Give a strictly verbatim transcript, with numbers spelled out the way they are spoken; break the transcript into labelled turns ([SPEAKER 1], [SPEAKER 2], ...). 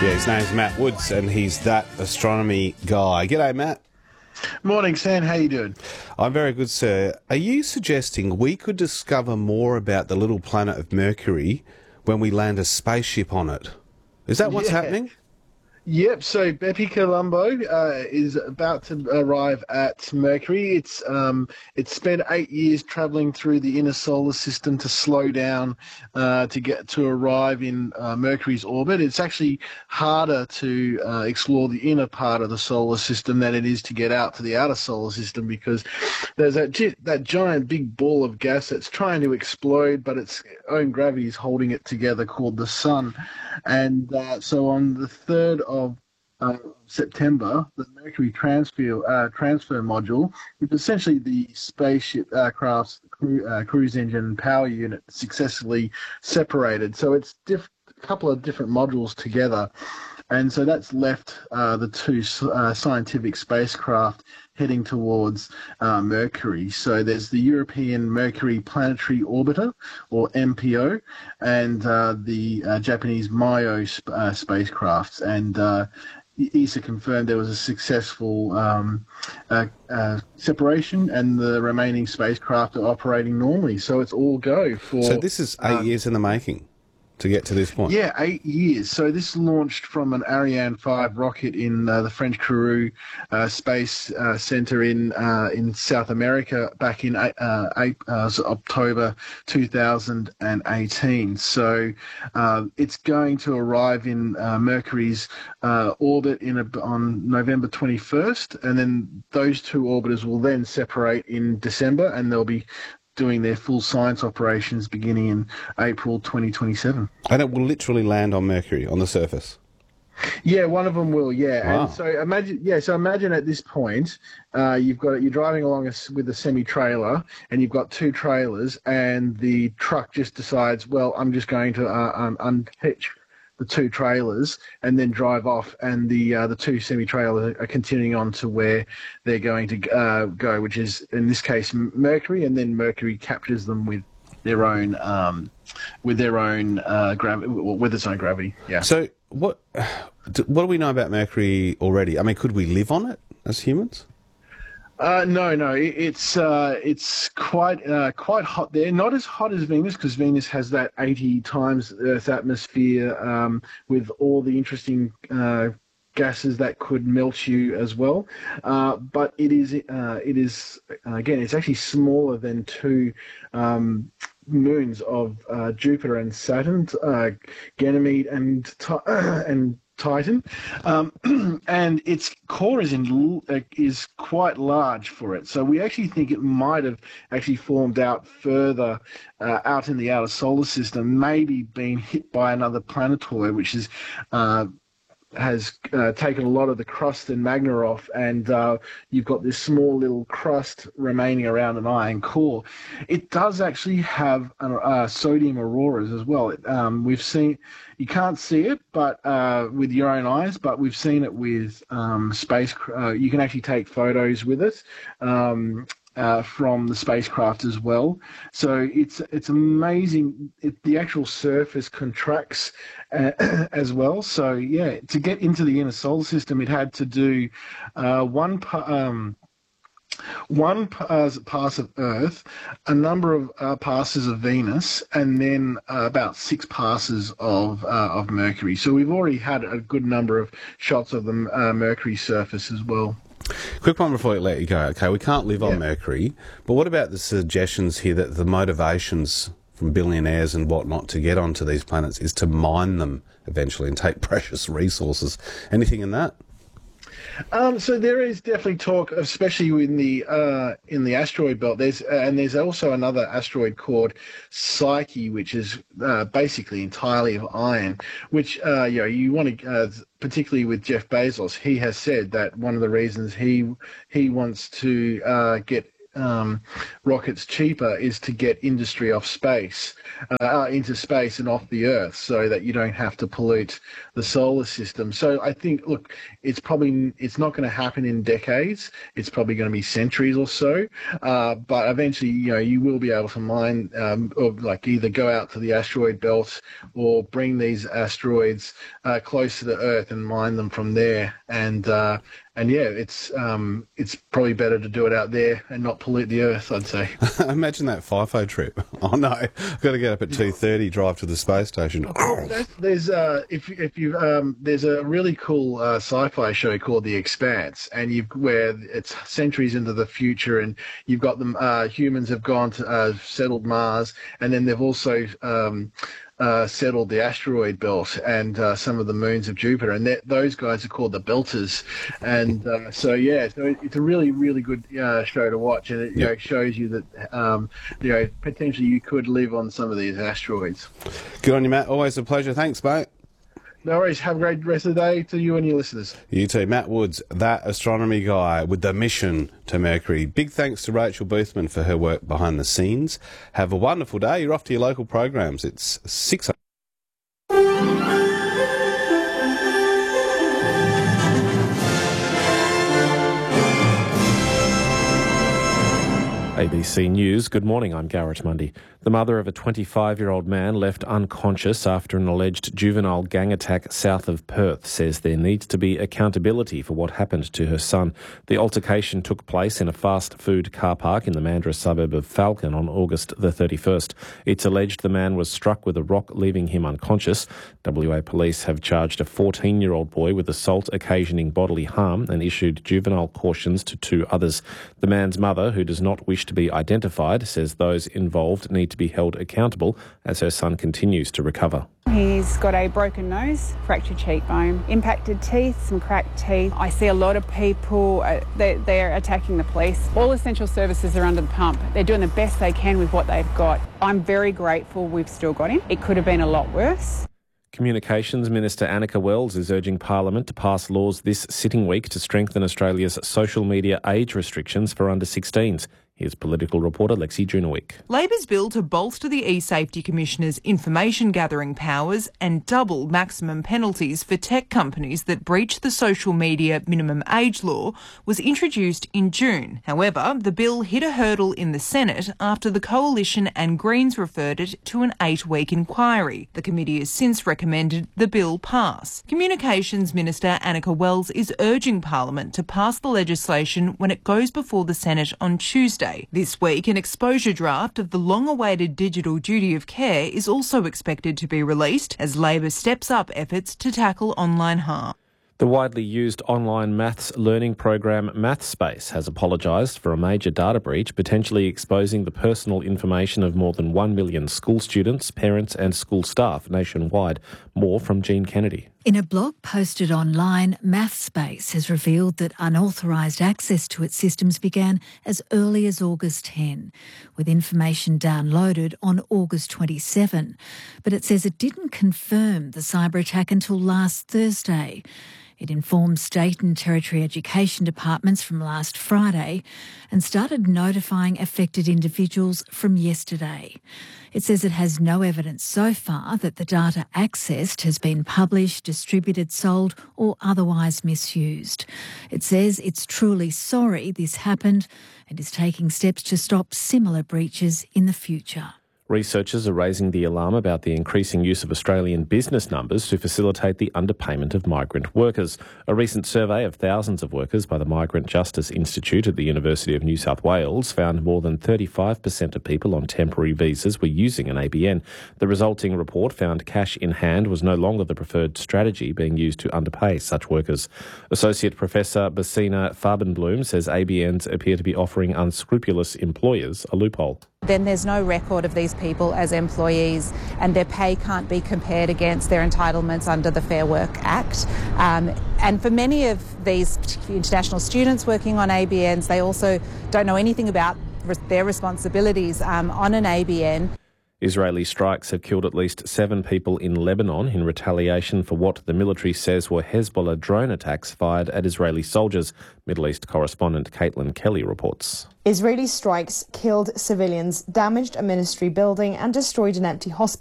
[SPEAKER 1] Yeah, his name's Matt Woods, and he's that astronomy guy. G'day, Matt.
[SPEAKER 2] Morning, Sam. How you doing?
[SPEAKER 1] I'm very good, sir. Are you suggesting we could discover more about the little planet of Mercury when we land a spaceship on it? Is that what's
[SPEAKER 2] Yeah.
[SPEAKER 1] happening?
[SPEAKER 2] Yep, so Bepi Colombo uh, is about to arrive at Mercury. It's um, it's spent eight years travelling through the inner solar system to slow down uh, to get to arrive in uh, Mercury's orbit. It's actually harder to uh, explore the inner part of the solar system than it is to get out to the outer solar system, because there's that gi- that giant big ball of gas that's trying to explode, but its own gravity is holding it together, called the Sun. And uh, so on the third of uh, September, the Mercury transfer uh, transfer module, which is essentially the spaceship uh, craft's cru- uh, cruise engine and power unit, successfully separated. So it's diff- a couple of different modules together. And so that's left uh, the two uh, scientific spacecraft heading towards uh, Mercury. So there's the European Mercury Planetary Orbiter, or M P O, and uh, the uh, Japanese Mayo sp- uh, spacecrafts. And uh, E S A confirmed there was a successful um, uh, uh, separation, and the remaining spacecraft are operating normally. So it's all go for...
[SPEAKER 1] So this is eight
[SPEAKER 2] um,
[SPEAKER 1] years in the making to get to this point.
[SPEAKER 2] Yeah, eight years. So this launched from an Ariane five rocket in uh, the French Kourou uh, Space uh, Center in uh, in South America back in uh, eight, uh, so October two thousand eighteen. So uh, it's going to arrive in uh, Mercury's uh, orbit in a, on November twenty-first, and then those two orbiters will then separate in December, and they'll be doing their full science operations beginning in April twenty twenty-seven.
[SPEAKER 1] And it will literally land on Mercury, on the surface.
[SPEAKER 2] Yeah, one of them will. Yeah,
[SPEAKER 1] Wow.
[SPEAKER 2] and so imagine. Yeah, so imagine at this point, uh, you've got you're driving along a, with a semi trailer, and you've got two trailers, and the truck just decides, well, I'm just going to uh, um, unhitch the two trailers and then drive off, and the uh, the two semi trailers are continuing on to where they're going to uh, go, which is in this case Mercury, and then Mercury captures them with their own um, with their own uh, gravity, with its own gravity. Yeah.
[SPEAKER 1] So what what do we know about Mercury already? I mean, could we live on it as humans?
[SPEAKER 2] Uh, no, no, it, it's uh, it's quite uh, quite hot there. Not as hot as Venus, because Venus has that eighty times Earth atmosphere um, with all the interesting uh, gases that could melt you as well. Uh, but it is uh, it is uh, again, it's actually smaller than two um, moons of uh, Jupiter and Saturn, uh, Ganymede and Ti- and Titan, um, and its core is in uh, is quite large for it. So we actually think it might have actually formed out further uh, out in the outer solar system, maybe been hit by another planetoid, which is uh, has uh, taken a lot of the crust and magma off, and uh, you've got this small little crust remaining around an iron core. It does actually have uh, sodium auroras as well. Um, we've seen, you can't see it, but uh, with your own eyes, but we've seen it with um, space. Uh, you can actually take photos with it. Um, Uh, from the spacecraft as well. So it's it's amazing. It, the actual surface contracts uh, as well. So yeah, to get into the inner solar system, it had to do uh, one pa- um, one pass, pass of Earth, a number of uh, passes of Venus, and then uh, about six passes of uh, of Mercury. So we've already had a good number of shots of the uh, Mercury surface as well.
[SPEAKER 1] Quick one before I let you go. Okay, we can't live on
[SPEAKER 2] Yeah.
[SPEAKER 1] Mercury, but what about the suggestions here that the motivations from billionaires and whatnot to get onto these planets is to mine them eventually and take precious resources? Anything in that?
[SPEAKER 2] Um, so there is definitely talk, especially in the uh, in the asteroid belt. There's uh, and there's also another asteroid called Psyche, which is uh, basically entirely of iron. Which uh, you know you want to, uh, particularly with Jeff Bezos, he has said that one of the reasons he he wants to uh, get um, rockets cheaper is to get industry off space, uh, into space and off the Earth, so that you don't have to pollute the solar system. So I think, look, it's probably it's not going to happen in decades. It's probably going to be centuries or so. Uh, but eventually, you know, you will be able to mine, um, or like either go out to the asteroid belt or bring these asteroids uh, close to the Earth and mine them from there. And uh, and yeah, it's um, it's probably better to do it out there and not pollute the Earth, I'd say.
[SPEAKER 1] Imagine that FIFO trip. Oh no, I've got to get up at two thirty, drive to the space station.
[SPEAKER 2] There's, there's uh, if if you um, there's a really cool uh, sci-fi show called The Expanse, and you've where it's centuries into the future, and you've got them. Uh, humans have gone to uh, settled Mars, and then they've also um, Uh, settled the asteroid belt and uh, some of the moons of Jupiter, and those guys are called the Belters. And uh, so, yeah, so it, it's a really, really good uh, show to watch, and it you know, shows you that um, you know potentially you could live on some of these asteroids.
[SPEAKER 1] Good on you, Matt. Always a pleasure. Thanks, mate.
[SPEAKER 2] No worries. Have a great rest of the day to you and your listeners.
[SPEAKER 1] You too. Matt Woods, that astronomy guy with the mission to Mercury. Big thanks to Rachel Boothman for her work behind the scenes. Have a wonderful day. You're off to your local programs. It's six.
[SPEAKER 3] A B C News, good morning, I'm Garrett Mundy. The mother of a twenty-five-year-old man left unconscious after an alleged juvenile gang attack south of Perth says there needs to be accountability for what happened to her son. The altercation took place in a fast food car park in the Mandurah suburb of Falcon on August the thirty-first. It's alleged the man was struck with a rock, leaving him unconscious. W A police have charged a fourteen-year-old boy with assault occasioning bodily harm and issued juvenile cautions to two others. The man's mother, who does not wish to be identified, says those involved need to be held accountable as her son continues to recover.
[SPEAKER 4] He's got a broken nose, fractured cheekbone, impacted teeth, some cracked teeth. I see a lot of people, uh, they, they're attacking the police. All essential services are under the pump. They're doing the best they can with what they've got. I'm very grateful we've still got him. It could have been a lot worse.
[SPEAKER 3] Communications Minister Annika Wells is urging Parliament to pass laws this sitting week to strengthen Australia's social media age restrictions for under sixteens. Here's political reporter Lexi Junaweek.
[SPEAKER 5] Labor's bill to bolster the eSafety Commissioner's information gathering powers and double maximum penalties for tech companies that breach the social media minimum age law was introduced in June. However, the bill hit a hurdle in the Senate after the Coalition and Greens referred it to an eight-week inquiry. The committee has since recommended the bill pass. Communications Minister Annika Wells is urging Parliament to pass the legislation when it goes before the Senate on Tuesday. This week, an exposure draft of the long-awaited digital duty of care is also expected to be released as Labor steps up efforts to tackle online harm.
[SPEAKER 3] The widely used online maths learning program MathSpace has apologised for a major data breach, potentially exposing the personal information of more than one million school students, parents and school staff nationwide. More from Jean Kennedy.
[SPEAKER 6] In a blog posted online, MathSpace has revealed that unauthorised access to its systems began as early as August tenth, with information downloaded on August twenty-seventh. But it says it didn't confirm the cyber attack until last Thursday. It informed state and territory education departments from last Friday and started notifying affected individuals from yesterday. It says it has no evidence so far that the data accessed has been published, distributed, sold or otherwise misused. It says it's truly sorry this happened and is taking steps to stop similar breaches in the future.
[SPEAKER 3] Researchers are raising the alarm about the increasing use of Australian business numbers to facilitate the underpayment of migrant workers. A recent survey of thousands of workers by the Migrant Justice Institute at the University of New South Wales found more than thirty-five percent of people on temporary visas were using an A B N. The resulting report found cash in hand was no longer the preferred strategy being used to underpay such workers. Associate Professor Basina Farbenbloom says A B Ns appear to be offering unscrupulous employers a loophole.
[SPEAKER 7] Then there's no record of these people as employees and their pay can't be compared against their entitlements under the Fair Work Act. Um, and for many of these international students working on A B Ns, they also don't know anything about their responsibilities um, on an A B N.
[SPEAKER 3] Israeli strikes have killed at least seven people in Lebanon in retaliation for what the military says were Hezbollah drone attacks fired at Israeli soldiers. Middle East correspondent Caitlin Kelly reports.
[SPEAKER 8] Israeli strikes killed civilians, damaged a ministry building and destroyed an empty hospital.